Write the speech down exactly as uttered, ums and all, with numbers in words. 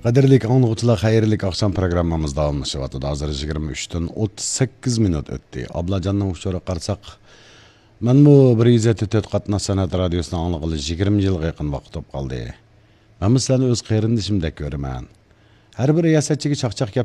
Qadirlik anlıqçılar, xeyirlik akşam programmamız davamlaşıp hazır yigirma üçten o'ttiz sakkiz minut ötdi. Ablacanның uçları qarsak, men bu bir yuz to'rt qatnaş sanat radiosuna anlıqlı yigirma yılga yaqin vaqt top qaldı. Men sizlarni o'z qerindishimdek ko'raman. Har bir yasatchiga chaqchaq